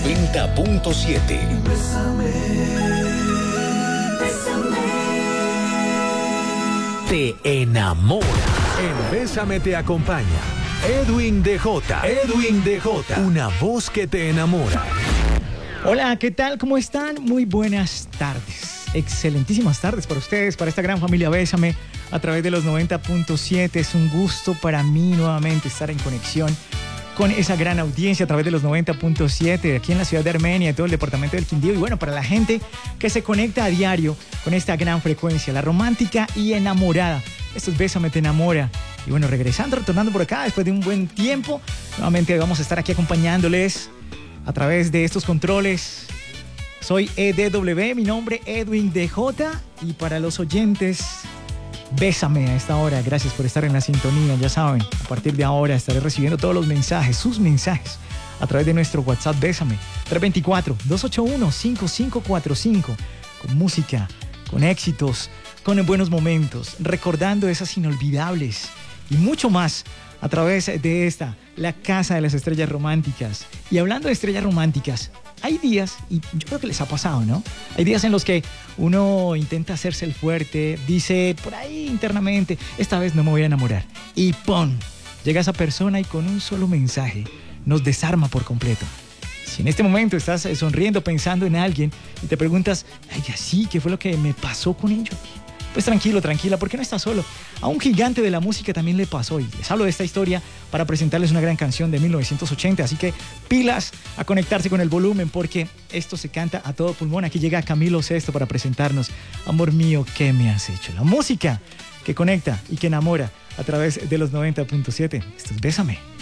90.7. Te enamora. En Bésame te acompaña Edwin DJ. Edwin DJ. Una voz que te enamora. Hola, ¿qué tal? ¿Cómo están? Muy buenas tardes. Excelentísimas tardes para ustedes, para esta gran familia Bésame a través de los 90.7. Es un gusto para mí nuevamente estar en conexión con esa gran audiencia a través de los 90.7 aquí en la ciudad de Armenia, y todo el departamento del Quindío. Y bueno, para la gente que se conecta a diario con esta gran frecuencia, la romántica y enamorada. Esto es Bésame te enamora. Y bueno, retornando por acá después de un buen tiempo, nuevamente vamos a estar aquí acompañándoles a través de estos controles. Soy EDW, mi nombre Edwin DJ, y para los oyentes, Bésame a esta hora. Gracias por estar en la sintonía. Ya saben, a partir de ahora estaré recibiendo todos los mensajes, sus mensajes, a través de nuestro WhatsApp Bésame 324-281-5545, con música, con éxitos, con buenos momentos, recordando esas inolvidables y mucho más a través de esta, la Casa de las Estrellas Románticas. Y hablando de estrellas románticas, hay días, y yo creo que les ha pasado, ¿no? Hay días en los que uno intenta hacerse el fuerte, dice por ahí internamente, esta vez no me voy a enamorar. Y ¡pum! Llega esa persona y con un solo mensaje nos desarma por completo. Si en este momento estás sonriendo pensando en alguien y te preguntas, ay, así, ¿qué fue lo que me pasó con ellos? Pues tranquilo, tranquila, porque no estás solo. A un gigante de la música también le pasó, y les hablo de esta historia para presentarles una gran canción de 1980, así que pilas a conectarse con el volumen, porque esto se canta a todo pulmón. Aquí llega Camilo Sesto para presentarnos Amor mío, ¿qué me has hecho? La música que conecta y que enamora a través de los 90.7. Esto es Bésame.